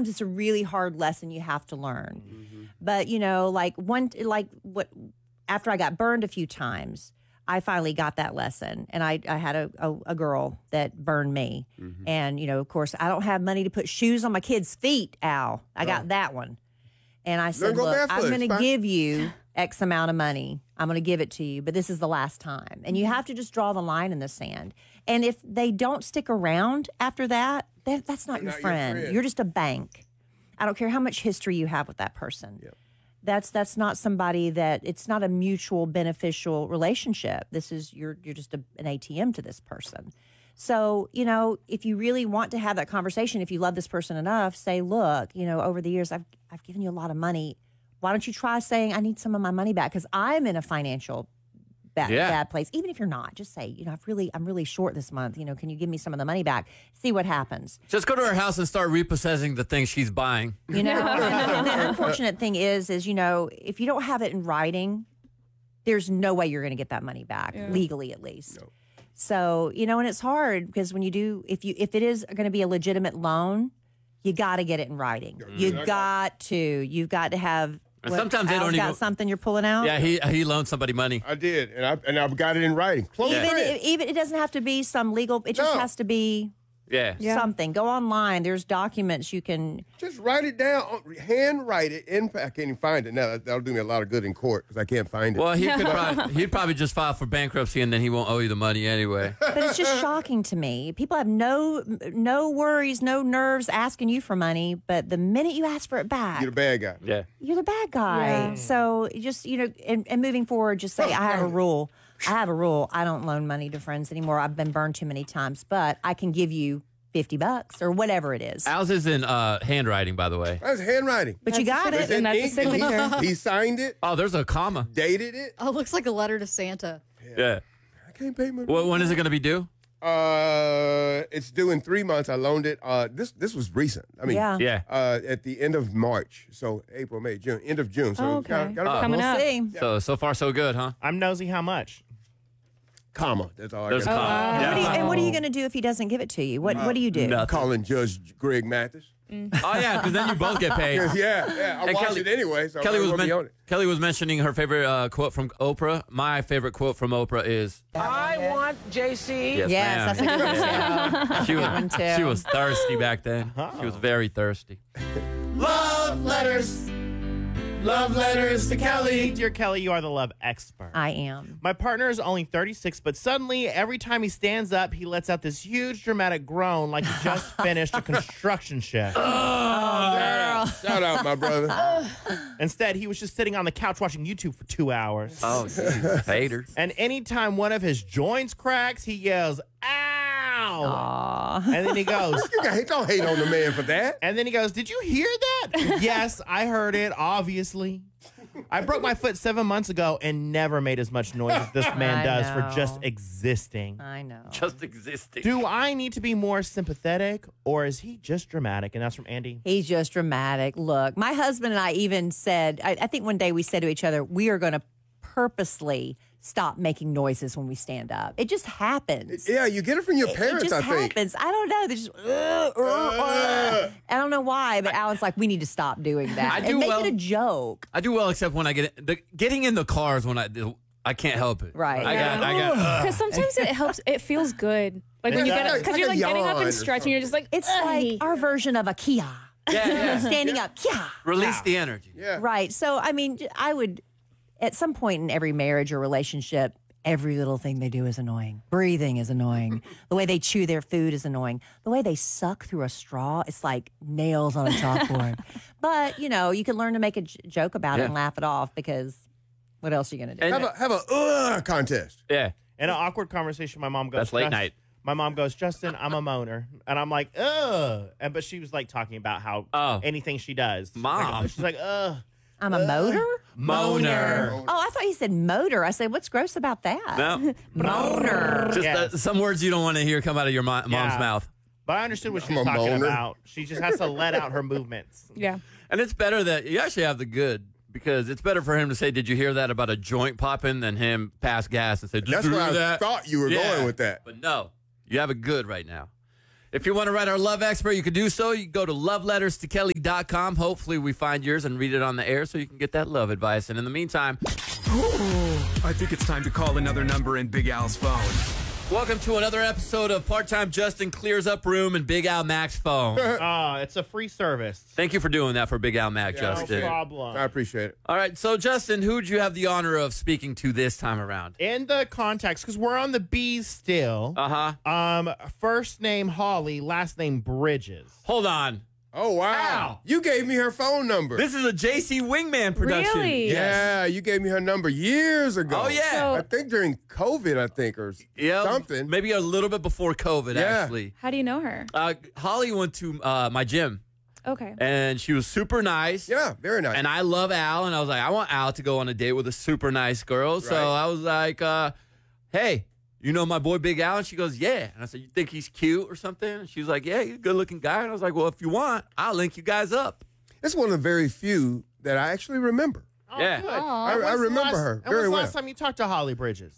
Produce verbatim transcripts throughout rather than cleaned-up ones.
sometimes it's a really hard lesson you have to learn. Mm-hmm. But, you know, like one, like what, after I got burned a few times, I finally got that lesson. And I, I had a, a, a girl that burned me. Mm-hmm. And, you know, of course, I don't have money to put shoes on my kids' feet, Al. I got oh. that one. And I said, look, barefoot. I'm going to give you X amount of money. I'm going to give it to you, but this is the last time. And you have to just draw the line in the sand. And if they don't stick around after that, that that's not, your, not friend. your friend. You're just a bank. I don't care how much history you have with that person. Yep. That's that's not somebody that, it's not a mutual beneficial relationship. This is, you're you're just a, an A T M to this person. So, you know, if you really want to have that conversation, if you love this person enough, say, look, you know, over the years, I've I've given you a lot of money. Why don't you try saying, I need some of my money back? Because I'm in a financial bad, yeah. bad place. Even if you're not, just say, you know, I've really, I'm really short this month. You know, can you give me some of the money back? See what happens. Just go to her house and start repossessing the things she's buying. You know, and, and the unfortunate thing is, is, you know, if you don't have it in writing, there's no way you're going to get that money back, yeah. legally at least. No. So, you know, and it's hard because when you do, if you if it is going to be a legitimate loan, you got to get it in writing. Mm. You got to. You've got to have. And what, sometimes they Al's don't got even. something you're pulling out. Yeah, he he loaned somebody money. I did, and I and I got it in writing. Close even friend. even it doesn't have to be some legal. It just No. has to be. Yeah. Yeah. Something. Go online. There's documents you can. Just write it down. Hand write it. In, I can't even find it now. That'll do me a lot of good in court because I can't find it. Well, he could probably, he'd probably just file for bankruptcy and then he won't owe you the money anyway. But it's just shocking to me. People have no no worries, no nerves asking you for money, but the minute you ask for it back, you're the bad guy. Yeah. You're the bad guy. Yeah. So just, you know, and, and moving forward, just say, I have a rule. I have a rule. I don't loan money to friends anymore. I've been burned too many times, but I can give you fifty bucks or whatever it is. Al's is in uh, handwriting, by the way. That's handwriting. But that's you got it. And that's ink? a signature. He, he signed it. Oh, there's a comma. Dated it. Oh, it looks like a letter to Santa. Yeah. yeah. I can't pay my well, when is it going to be due? Uh, it's due in three months. I loaned it. Uh, this this was recent. I mean, yeah. yeah. Uh, at the end of March. So April, May, June, end of June. So oh, okay. got, got uh, coming we'll up. See. Yeah. So so far so good, huh? I'm nosy. How much? Comma. That's all I There's got. a comma. wow. Yeah. What are you, and what are you going to do if he doesn't give it to you? What What do you do? Nothing. Calling Judge Greg Mathis. Oh yeah, because then you both get paid. yeah, yeah. I And watched Kelly- it anyway. So Kelly I was won't be men- on it. Kelly was mentioning her favorite uh, quote from Oprah. My favorite quote from Oprah is, I want J C. Yes, Yes, ma'am. that's a good one, too. She Good one, was, too. she was thirsty back then. She was very thirsty. Love letters. Love letters to Kelly. Dear Kelly, you are the love expert. I am. My partner is only thirty-six, but suddenly, every time he stands up, he lets out this huge dramatic groan like he just finished a construction shift. Oh, girl. Shout out, my brother. Instead, he was just sitting on the couch watching YouTube for two hours. Oh, geez. Haters. And anytime one of his joints cracks, he yells, ow! Aww. And then he goes, You got, don't hate on the man for that. and then he goes, did you hear that? Yes, I heard it, obviously. I broke my foot seven months ago and never made as much noise as this man I does know. for just existing. I know. Just existing. Do I need to be more sympathetic, or is he just dramatic? And that's from Andy. He's just dramatic. Look, my husband and I even said, I, I think one day we said to each other, we are going to purposely stop making noises when we stand up. It just happens. Yeah, you get it from your It- parents, it just I think. happens. I don't know. They just, uh, uh, uh. I don't know why, but Alan's like, we need to stop doing that. I do and make well- it a joke. I do well, except when I get in, the getting in the cars when I I can't help it. Right. I got. I got. uh. Because sometimes it helps. It feels good. Like when you Yeah, get, it's because like you're a like getting up yawn or and stretching. You're just like, It's "Ugh." like our version of a Kia. Yeah, yeah. Standing up, Kia. Release the energy. Yeah. Right. So, I mean, I would, at some point in every marriage or relationship, every little thing they do is annoying. Breathing is annoying. The way they chew their food is annoying. The way they suck through a straw, it's like nails on a chalkboard. But, you know, you can learn to make a j- joke about it Yeah. and laugh it off because what else are you going to do? And- Have a have a uh contest. Yeah. In an awkward conversation, my mom goes, That's late "Just- night." My mom goes, Justin, I'm a moaner. And I'm like, ugh. And, but she was like talking about how Oh. anything she does. Mom. She's like, ugh. I'm a motor? Moaner. Oh, I thought you said motor. I said, what's gross about that? No. Moaner. Just Yes. uh, some words you don't want to hear come out of your mo- mom's Yeah. mouth. But I understood what she I'm was a talking moaner. about. She just has to let out her movements. Yeah. And it's better that you actually have the good because it's better for him to say, "Did you hear that about a joint popping?" than him pass gas and say, "Did That's you where hear I that?" thought you were Yeah. going with that. But no, you have it good right now. If you want to write our love expert, you can do so. You can go to love letters to kelly dot com. Hopefully we find yours and read it on the air so you can get that love advice. And in the meantime, I think it's time to call another number in Big Al's phone. welcome to another episode of Part-Time Justin Clears Up Room and Big Al Mac's phone. Uh, it's a free service. Thank you for doing that for Big Al Mac, Yeah, Justin. No problem. I appreciate it. All right, so Justin, who'd you have the honor of speaking to this time around? In the context, because we're on the B's still. Uh-huh. Um, first name Holly, last name Bridges. Hold on. Oh, wow. Ow. You gave me her phone number. This is a J C Wingman production. Really? Yeah, you gave me her number years ago. Oh, yeah. So- I think during COVID, I think, or Yeah, something. maybe a little bit before COVID, Yeah. actually. How do you know her? Uh, Holly went to uh, my gym, Okay. and she was super nice. Yeah, very nice. And I love Al, and I was like, I want Al to go on a date with a super nice girl. So Right. I was like, uh, hey, you know my boy Big Al? And she goes, yeah. And I said, you think he's cute or something? And she was like, yeah, he's a good-looking guy. And I was like, well, if you want, I'll link you guys up. It's one of the very few that I actually remember. Oh, Yeah. good. Aw. I, And I when's the remember last- her and very when's the well. last time you talked to Holly Bridges?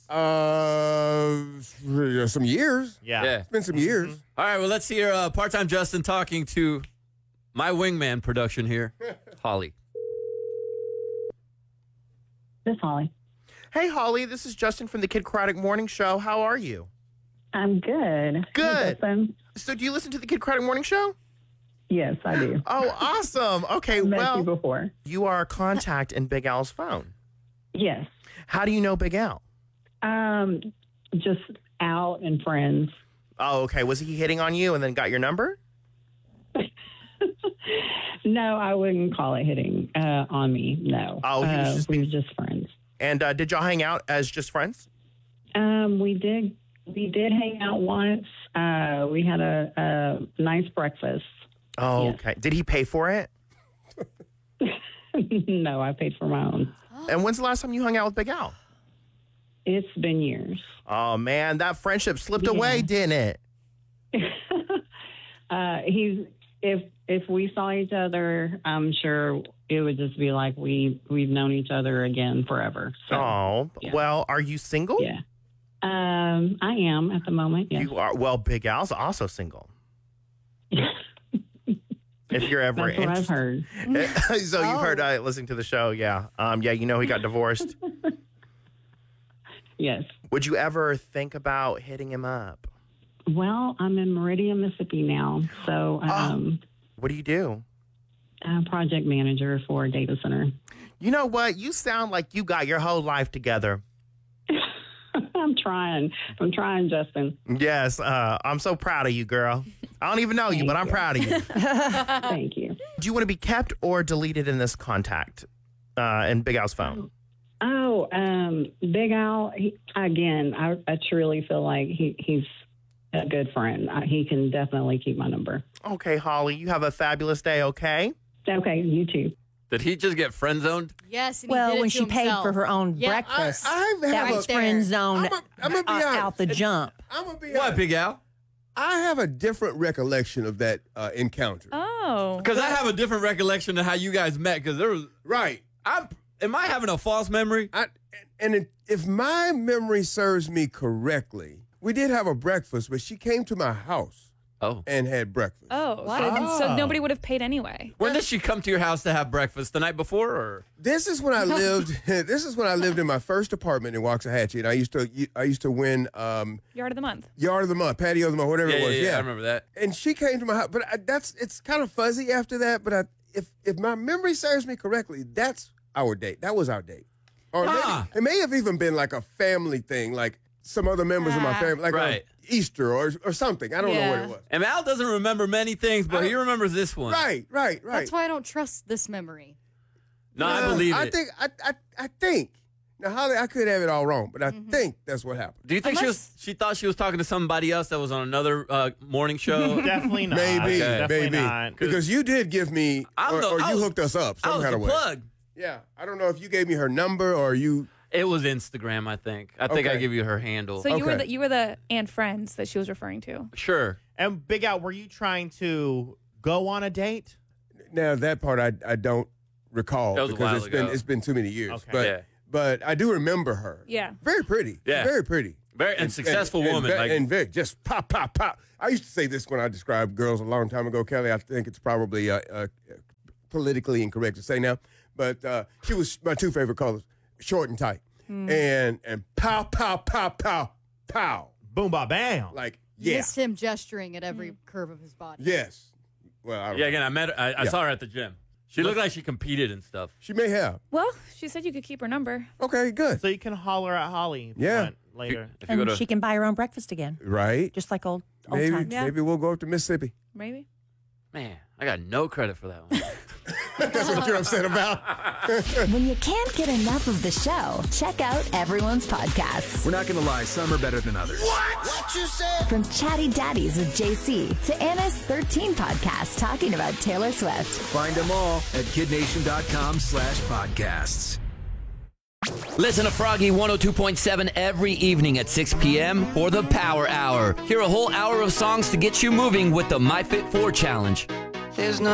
Uh, some years. Yeah. Yeah. It's been some years. All right, well, let's hear uh, Part-Time Justin talking to my Wingman production here, Holly. This Holly. Hey, Holly, this is Justin from the Kid Craddock Morning Show. How are you? I'm good. Good. Hey, Justin. So, do you listen to the Kid Craddock Morning Show? Yes, I do. Oh, awesome. Okay, I've met well, you before. you are a contact in Big Al's phone. Yes. How do you know Big Al? Um, just out and friends. Oh, okay. Was he hitting on you and then got your number? No, I wouldn't call it hitting uh, on me. No. Oh, he was Uh, just we being- were just friends. And uh, did y'all hang out as just friends? Um, we did. We did hang out once. Uh, we had a, a nice breakfast. Oh, Yes. okay. Did he pay for it? No, I paid for my own. And when's the last time you hung out with Big Al? It's been years. Oh, man, that friendship slipped Yeah. away, didn't it? uh, he's if if we saw each other, I'm sure it would just be like we we've known each other again forever. So, Oh, yeah. well, are you single? yeah. Um, I am at the moment. Yes. You are. Well, Big Al's also single. If you're ever That's what I've interested. heard. So you've heard uh, listening to the show, yeah. Um, yeah, you know he got divorced. Yes. Would you ever think about hitting him up? Well, I'm in Meridian, Mississippi now, so um, What do you do? I'm project manager for a data center. You know what? You sound like you got your whole life together. I'm trying. I'm trying, Justin. Yes, uh, I'm so proud of you, girl. I don't even know you, Thank but I'm you. proud of you. Thank you. Do you want to be kept or deleted in this contact uh, in Big Al's phone? Oh, um, Big Al. He, again, I, I truly feel like he, he's a good friend. I, he can definitely keep my number. Okay, Holly, you have a fabulous day, okay? Okay, you too. Did he just get friend zoned? Yes. And he Well, did it when to she paid himself. for her own Yeah. breakfast, I- I have that a- was Right friend there. zone I'm a- I'm gonna be uh, honest. out the jump. I'm gonna be What, honest. Big Al? I have a different recollection of that uh, encounter. Oh. Because I have a different recollection of how you guys met. Because there was, Right. I'm, am I having a false memory? I, and it, if my memory serves me correctly, we did have a breakfast, but she came to my house Oh. and had breakfast. Oh. So, so nobody would have paid anyway. When did she come to your house to have breakfast? The night before, or? This is when I lived. This is when I lived in my first apartment in Waxahachie, and I used to I used to win um, Yard of the month. yard of the month, patio of the month, whatever Yeah, it yeah, was. yeah, I remember that. And she came to my house, but I, that's it's kind of fuzzy after that. But I, if if my memory serves me correctly, that's our date. That was our date, or Ah. maybe, it may have even been like a family thing, like some other members of my Ah. family, like a Right. Easter or or something. I don't know what Yeah. it was. And Al doesn't remember many things, but I- he remembers this one. Right, right, right. That's why I don't trust this memory. No, I Uh, believe I it. think I, I I think now Holly, I could have it all wrong, but I think that's what happened. Do you think she was? She thought she was talking to somebody else that was on another uh, morning show. Definitely not. Maybe, Definitely maybe, not. because you did give me, I'm or, the- or I you was- hooked us up I some was kind the of way. plug. Yeah, I don't know if you gave me her number or you. It was Instagram, I think. I think I Okay. give you her handle. So you were Okay. the you were the and friends that she was referring to. Sure. And Big Al, were you trying to go on a date? Now that part I I don't recall That was a because while it's been ago. it's been too many years. Okay. But Yeah. but I do remember her. Yeah. Very pretty. Yeah. Very pretty. Very and, successful and, woman. And, like, and very just pop, pop, pop. I used to say this when I described girls a long time ago, Kelly. I think it's probably uh, uh, politically incorrect to say now, but uh, she was my two favorite colors: short and tight, mm. and and pow, pow, pow, pow, pow, boom, ba, bam. Like You yeah, missed him gesturing at every Mm. curve of his body. yes. Well, I don't yeah. know. Again, I met her. I, I Yeah. saw her at the gym. She looked like she competed and stuff. She may have. Well, she said you could keep her number. Okay, good. So you can holler at Holly if you Yeah. want later. If you go And to, she can buy her own breakfast again, Right? just like old old Maybe times. Yeah. maybe we'll go up to Mississippi. Maybe. man, I got no credit for that one. That's what you're upset about. When you can't get enough of the show, check out everyone's podcasts. We're not going to lie, some are better than others. What you say? From Chatty Daddies with J C to Anna's thirteen podcast talking about Taylor Swift. Find them all at kidnation.com slash podcasts. Listen to Froggy one oh two point seven every evening at six p.m. for the Power Hour. Hear a whole hour of songs to get you moving with the My Fit four Challenge. There's no